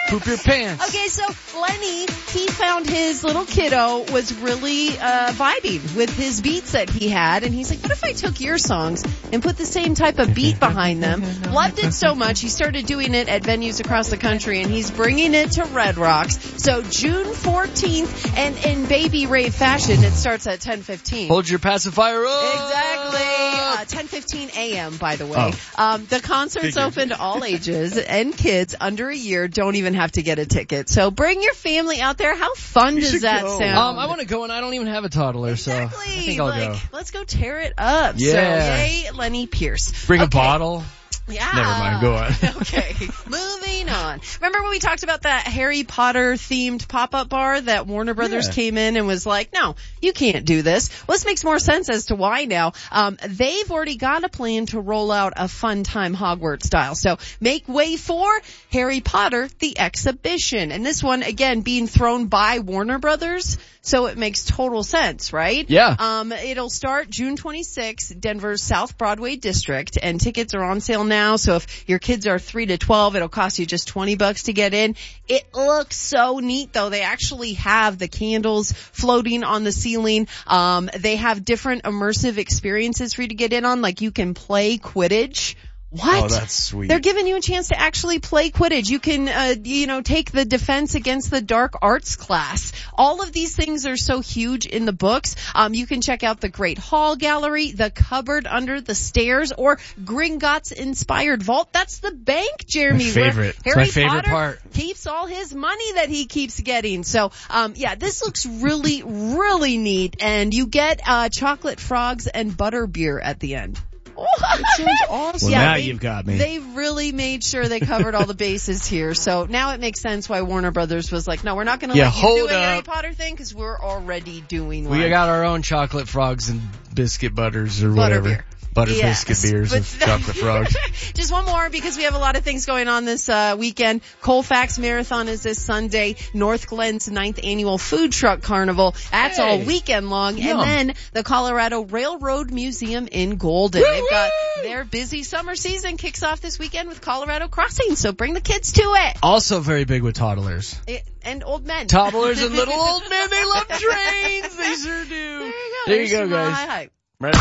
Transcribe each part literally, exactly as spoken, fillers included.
Poop your pants. Okay, so Lenny, he found his little kiddo was really uh vibing with his beats that he had, and he's like, what if I took your songs and put the same type of beat behind them? Loved it so much, he started doing it at venues across the country, and he's bringing it to Red Rocks. So June fourteenth, and in baby rave fashion, it starts at ten fifteen. Hold your pacifier up. Exactly. Uh, ten fifteen a.m., by the way. Oh. Um, the concert's open to all ages, and kids under a year don't even have to get a ticket. So bring your family out there. How fun you does that go. sound? Um, I want to go, and I don't even have a toddler, exactly. so I think I'll like, go. Let's go tear it up. Yeah. So, yay, Lenny Pierce. Bring okay. a bottle. Yeah. Never mind. Go on. Okay. Moving on. Remember when we talked about that Harry Potter themed pop-up bar that Warner Brothers yeah. came in and was like, no, you can't do this. Well, this makes more sense as to why now. Um, they've already got a plan to roll out a fun time Hogwarts style. So make way for Harry Potter, the exhibition. And this one, again, being thrown by Warner Brothers. So it makes total sense, right? Yeah. Um, it'll start June twenty-sixth, Denver's South Broadway district, and tickets are on sale now. So if your kids are three to twelve, it'll cost you just twenty bucks to get in. It looks so neat though. They actually have the candles floating on the ceiling. Um, they have different immersive experiences for you to get in on, like you can play Quidditch. What? Oh, that's sweet. They're giving you a chance to actually play Quidditch. You can, uh, you know, take the defense against the dark arts class. All of these things are so huge in the books. Um, you can check out the Great Hall Gallery, the cupboard under the stairs, or Gringotts inspired vault. That's the bank, Jeremy. My favorite. Where Harry it's my favorite Potter part. keeps all his money that he keeps getting. So, um, yeah, this looks really, really neat. And you get, uh, chocolate frogs and butter beer at the end. It sounds awesome. Well, yeah, now they, you've got me. They really made sure they covered all the bases here. So now it makes sense why Warner Brothers was like, no, we're not going to Yeah, let you do hold a Harry up. Potter thing because we're already doing one. We got our own chocolate frogs and biscuit butters or whatever. Butterbeer. Butter Yes, biscuit beers but with chocolate frogs. Just one more because we have a lot of things going on this uh weekend. Colfax Marathon is this Sunday. North Glen's ninth annual food truck carnival. That's Hey. all weekend long. Yum. And then the Colorado Railroad Museum in Golden. Woo-woo! They've got their busy summer season kicks off this weekend with Colorado Crossing. So bring the kids to it. Also very big with toddlers. it and old men. Toddlers and little old men, they love trains. They sure do. There you go. There you go, There's some, uh, guys. hype.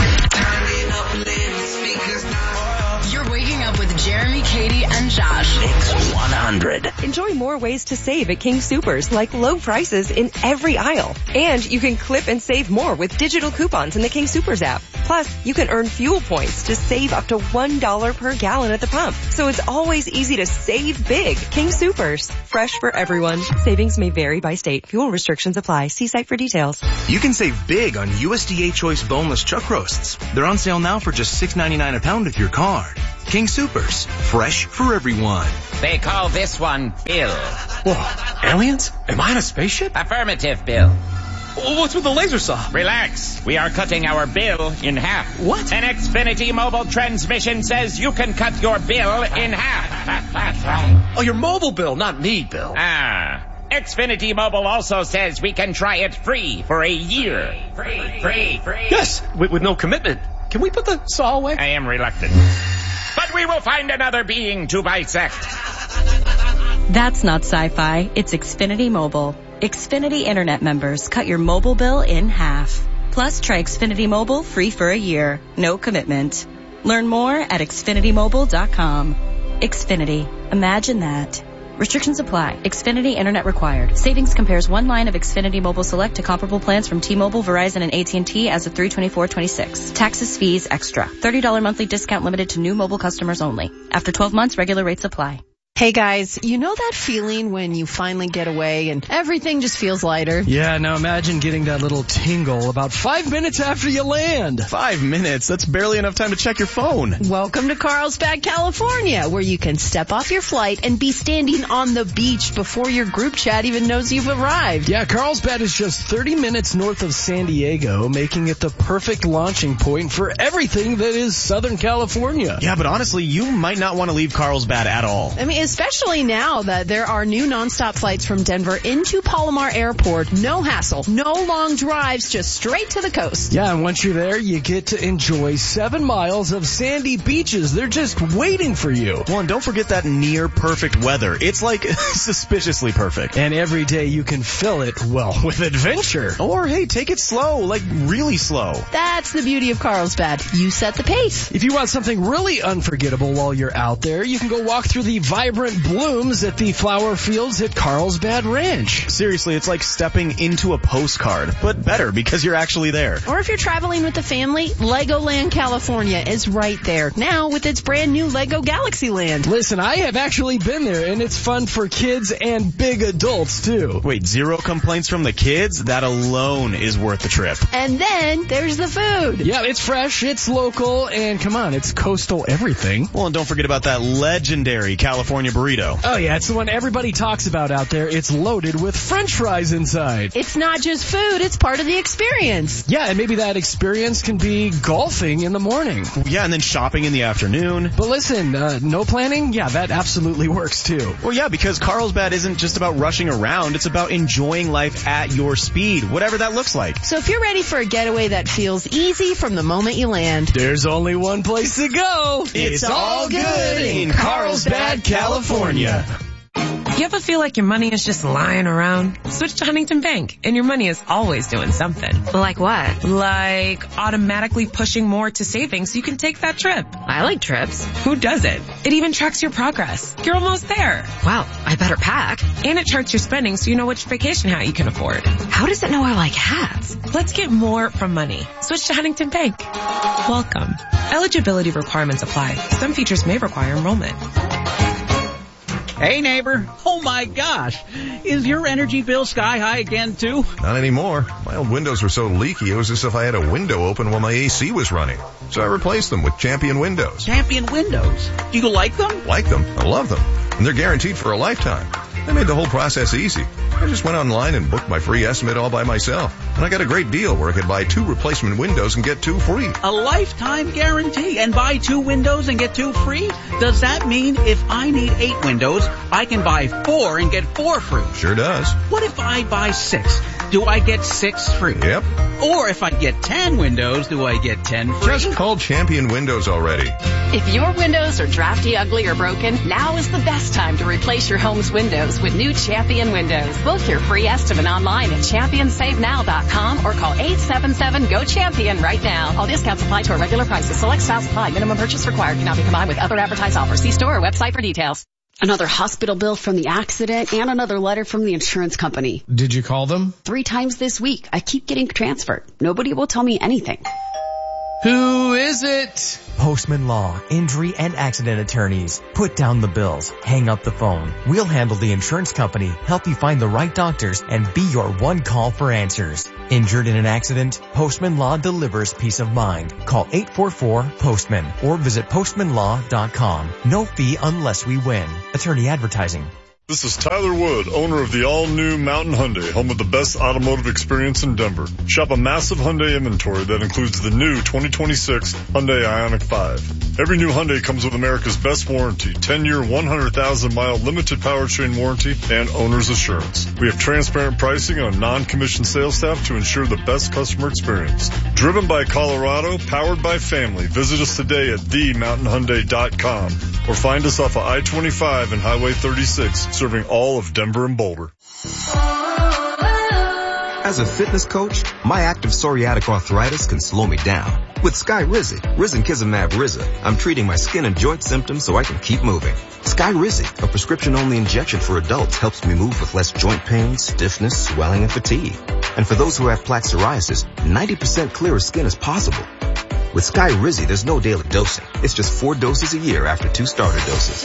You're waking up with Jeremy, Katie, and Josh. Mix one hundred. Enjoy more ways to save at King Soopers, like low prices in every aisle. And you can clip and save more with digital coupons in the King Soopers app. Plus, you can earn fuel points to save up to one dollar per gallon at the pump. So it's always easy to save big. King Soopers. Fresh for everyone. Savings may vary by state. Fuel restrictions apply. See site for details. You can save big on U S D A Choice boneless chuck roasts. They're on sale now for just six ninety-nine a pound with your card. King Soopers. Fresh for everyone. They call this one Bill. Whoa, aliens? Am I in a spaceship? Affirmative, Bill. What's with the laser saw? Relax. We are cutting our bill in half. What? An Xfinity mobile transmission says you can cut your bill in half. Oh, your mobile bill, not me, Bill. Ah. Xfinity Mobile also says we can try it free for a year. Free, free, free. Yes, with, with no commitment. Can we put the saw away? I am reluctant. But we will find another being to bisect. That's not sci-fi. It's Xfinity Mobile. Xfinity Internet members cut your mobile bill in half. Plus, try Xfinity Mobile free for a year. No commitment. Learn more at Xfinity Mobile dot com. Xfinity. Imagine that. Restrictions apply. Xfinity Internet required. Savings compares one line of Xfinity Mobile Select to comparable plans from T-Mobile, Verizon, and A T and T as of three twenty-four twenty-six. Taxes, fees, extra. thirty dollars monthly discount limited to new mobile customers only. After twelve months, regular rates apply. Hey guys, you know that feeling when you finally get away and everything just feels lighter? Yeah, now imagine getting that little tingle about five minutes after you land. Five minutes? That's barely enough time to check your phone. Welcome to Carlsbad, California, where you can step off your flight and be standing on the beach before your group chat even knows you've arrived. Yeah, Carlsbad is just thirty minutes north of San Diego, making it the perfect launching point for everything that is Southern California. Yeah, but honestly, you might not want to leave Carlsbad at all. I mean, especially now that there are new nonstop flights from Denver into Palomar Airport. No hassle, no long drives, just straight to the coast. Yeah, and once you're there, you get to enjoy seven miles of sandy beaches. They're just waiting for you. Well, and don't forget that near perfect weather. It's like suspiciously perfect. And every day you can fill it, well, with adventure. Or, hey, take it slow, like really slow. That's the beauty of Carlsbad. You set the pace. If you want something really unforgettable while you're out there, you can go walk through the vibrant blooms at the flower fields at Carlsbad Ranch. Seriously, it's like stepping into a postcard, but better because you're actually there. Or if you're traveling with the family, Legoland California is right there now with its brand new Lego Galaxy Land. Listen, I have actually been there, and it's fun for kids and big adults, too. Wait, zero complaints from the kids? That alone is worth the trip. And then there's the food. Yeah, it's fresh, it's local, and come on, it's coastal everything. Well, and don't forget about that legendary California burrito. Oh yeah, it's the one everybody talks about out there. It's loaded with French fries inside. It's not just food, it's part of the experience. Yeah, and maybe that experience can be golfing in the morning. Yeah, and then shopping in the afternoon. But listen, uh, no planning? Yeah, that absolutely works too. Well, yeah, because Carlsbad isn't just about rushing around. It's about enjoying life at your speed, whatever that looks like. So if you're ready for a getaway that feels easy from the moment you land, there's only one place to go. It's, it's all good in Carlsbad, California. You ever feel like your money is just lying around? Switch to Huntington Bank, and your money is always doing something. Like what? Like automatically pushing more to savings so you can take that trip. I like trips. Who doesn't? It even tracks your progress. You're almost there. Wow, I better pack. And it charts your spending so you know which vacation hat you can afford. How does it know I like hats? Let's get more from money. Switch to Huntington Bank. Welcome. Eligibility requirements apply. Some features may require enrollment. Hey, neighbor. Oh, my gosh. Is your energy bill sky high again, too? Not anymore. My old windows were so leaky, it was as if I had a window open while my A C was running. So I replaced them with Champion Windows. Champion Windows? Do you like them? Like them. I love them. And they're guaranteed for a lifetime. They made the whole process easy. I just went online and booked my free estimate all by myself. And I got a great deal where I could buy two replacement windows and get two free. A lifetime guarantee and buy two windows and get two free? Does that mean if I need eight windows, I can buy four and get four free? Sure does. What if I buy six? Do I get six free? Yep. Or if I get ten windows, do I get ten free? Just call Champion Windows already. If your windows are drafty, ugly, or broken, now is the best time to replace your home's windows with new Champion Windows. Book your free estimate online at champion save now dot com or call eight seven seven, G O CHAMPION right now. All discounts apply to our regular prices. Select styles apply. Minimum purchase required. Cannot be combined with other advertised offers. See store or website for details. Another hospital bill from the accident and another letter from the insurance company. Did you call them? Three times this week. I keep getting transferred. Nobody will tell me anything. Who is it? Postman Law, injury and accident attorneys. Put down the bills. Hang up the phone. We'll handle the insurance company, help you find the right doctors, and be your one call for answers. Injured in an accident? Postman Law delivers peace of mind. Call eight four four, POSTMAN or visit postman law dot com. No fee unless we win. Attorney advertising. This is Tyler Wood, owner of the all-new Mountain Hyundai, home of the best automotive experience in Denver. Shop a massive Hyundai inventory that includes the new twenty twenty-six Hyundai Ioniq five. Every new Hyundai comes with America's best warranty, ten-year, one hundred thousand mile limited powertrain warranty, and owner's assurance. We have transparent pricing and a non-commissioned sales staff to ensure the best customer experience. Driven by Colorado, powered by family. Visit us today at the mountain hyundai dot com or find us off of I twenty-five and Highway thirty-six. Serving all of Denver and Boulder. As a fitness coach, my active psoriatic arthritis can slow me down. With Skyrizi, Risankizumab Riza, I'm treating my skin and joint symptoms so I can keep moving. Skyrizi, a prescription-only injection for adults, helps me move with less joint pain, stiffness, swelling, and fatigue. And for those who have plaque psoriasis, ninety percent clearer skin is possible. With Skyrizi, there's no daily dosing. It's just four doses a year after two starter doses.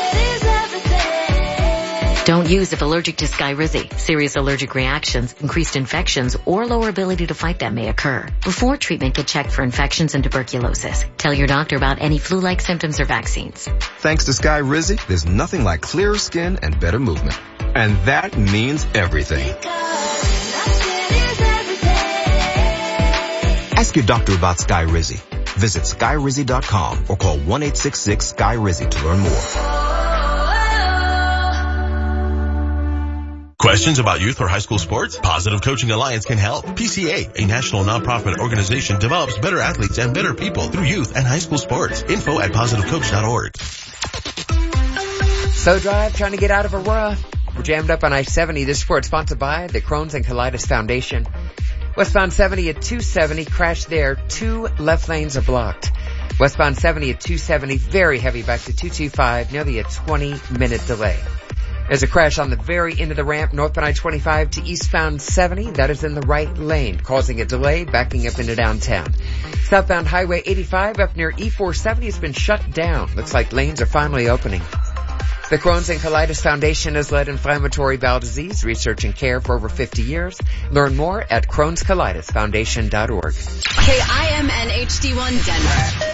Don't use if allergic to Skyrizi. Serious allergic reactions, increased infections, or lower ability to fight them may occur. Before treatment, get checked for infections and tuberculosis. Tell your doctor about any flu-like symptoms or vaccines. Thanks to Skyrizi, there's nothing like clearer skin and better movement. And that means everything. Ask your doctor about Skyrizi. Visit skyrizi dot com or call one eight six six, S K Y R I Z I to learn more. Questions about youth or high school sports? Positive Coaching Alliance can help. P C A, a national nonprofit organization, develops better athletes and better people through youth and high school sports. Info at positive coach dot org. So Drive, trying to get out of Aurora? We're jammed up on I seventy. This report sponsored by the Crohn's and Colitis Foundation. Westbound seventy at two seventy, crash there. Two left lanes are blocked. Westbound seventy at two seventy, very heavy back to two twenty-five, nearly a twenty minute delay. There's a crash on the very end of the ramp, northbound I twenty-five to eastbound seventy. That is in the right lane, causing a delay, backing up into downtown. Southbound Highway eighty-five up near E four seventy has been shut down. Looks like lanes are finally opening. The Crohn's and Colitis Foundation has led inflammatory bowel disease research and care for over fifty years. Learn more at crohns colitis foundation dot org. K I M N H D one Denver.